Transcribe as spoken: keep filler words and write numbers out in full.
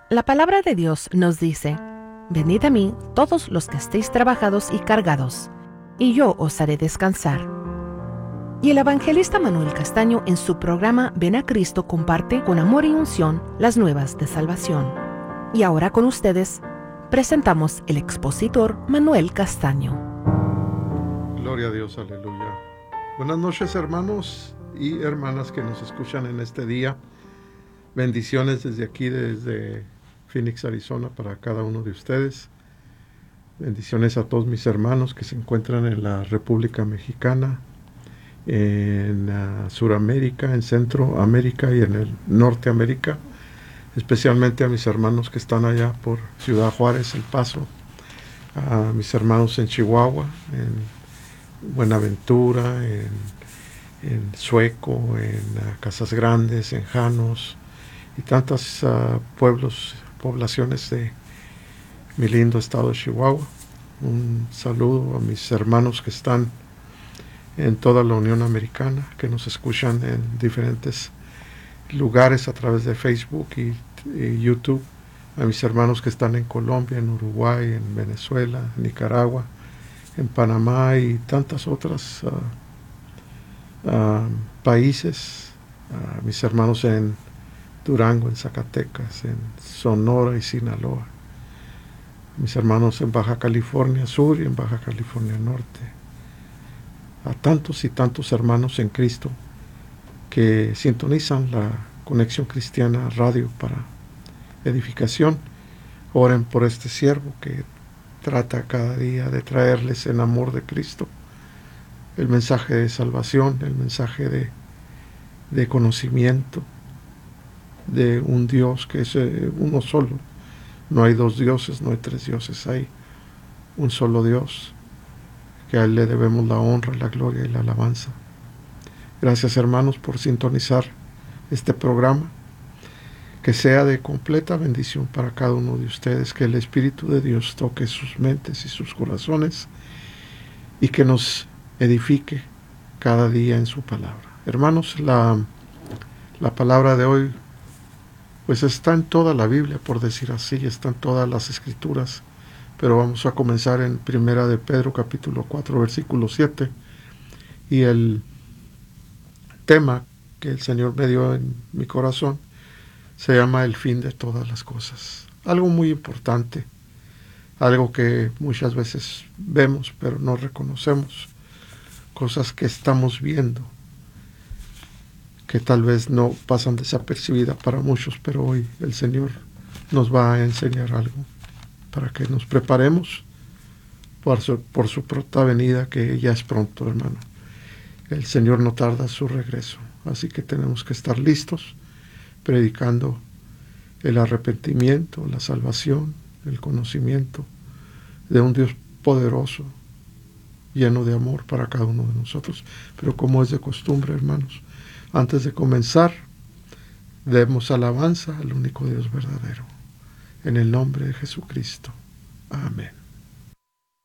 La palabra de Dios nos dice: venid a mí todos los que estéis trabajados y cargados, y yo os haré descansar. Y el evangelista Manuel Castaño, en su programa Ven a Cristo, comparte con amor y unción las nuevas de salvación. Y ahora con ustedes presentamos el expositor Manuel Castaño. Gloria a Dios, aleluya. Buenas noches, hermanos y hermanas que nos escuchan en este día. Bendiciones desde aquí, desde Phoenix, Arizona, para cada uno de ustedes. Bendiciones a todos mis hermanos que se encuentran en la República Mexicana, en uh, Suramérica, en Centroamérica y en el Norteamérica. Especialmente a mis hermanos que están allá por Ciudad Juárez, El Paso. A mis hermanos en Chihuahua, en Buenaventura, en, en Sueco, en uh, Casas Grandes, en Janos y tantos uh, pueblos, poblaciones de mi lindo estado de Chihuahua. Un saludo a mis hermanos que están en toda la Unión Americana, que nos escuchan en diferentes lugares a través de Facebook y, y YouTube. A mis hermanos que están en Colombia, en Uruguay, en Venezuela, en Nicaragua, en Panamá y tantas otras uh, uh, países. A mis hermanos en Durango, en Zacatecas, en Sonora y Sinaloa. Mis hermanos en Baja California Sur y en Baja California Norte. A tantos y tantos hermanos en Cristo que sintonizan la Conexión Cristiana Radio para edificación. Oren por este siervo que trata cada día de traerles en amor de Cristo el mensaje de salvación, el mensaje de, de conocimiento de un Dios que es eh, uno solo. No hay dos dioses, no hay tres dioses, hay un solo Dios, que a Él le debemos la honra, la gloria y la alabanza. Gracias, hermanos, por sintonizar este programa, que sea de completa bendición para cada uno de ustedes, que el Espíritu de Dios toque sus mentes y sus corazones y que nos edifique cada día en su palabra. Hermanos, la, la palabra de hoy pues está en toda la Biblia, por decir así, está en todas las Escrituras, pero vamos a comenzar en Primera de Pedro, capítulo cuatro, versículo siete, y el tema que el Señor me dio en mi corazón se llama el fin de todas las cosas. Algo muy importante, algo que muchas veces vemos pero no reconocemos, cosas que estamos viendo, que tal vez no pasan desapercibidas para muchos, pero hoy el Señor nos va a enseñar algo para que nos preparemos por su, por su pronta venida, que ya es pronto, hermano. El Señor no tarda su regreso, así que tenemos que estar listos, predicando el arrepentimiento, la salvación, el conocimiento de un Dios poderoso, lleno de amor para cada uno de nosotros. Pero como es de costumbre, hermanos, antes de comenzar, demos alabanza al único Dios verdadero, en el nombre de Jesucristo. Amén.